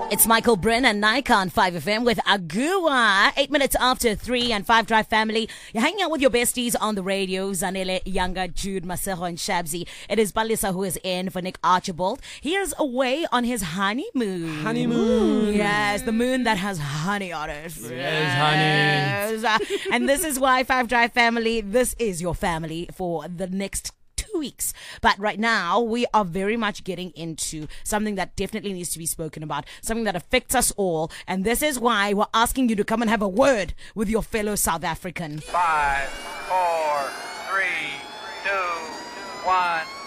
It's Michael Bryn and Nike on 5FM with Agua. 8 minutes after 3 and 5 Drive family. You're hanging out with your besties on the radio. Zanele, Younger, Jude, Masejo, and Shabzi. It is Balisa who is in for Nick Archibald. He is away on his honeymoon. Honeymoon. Yes, the moon that has honey on it. Yes, honey. And this is why 5 Drive family, this is your family for the next 2 weeks. But right now, we are very much getting into something that definitely needs to be spoken about, something that affects us all. And this is why we're asking you to come and have a word with your fellow South African. 5, 4, 3, 2, 1.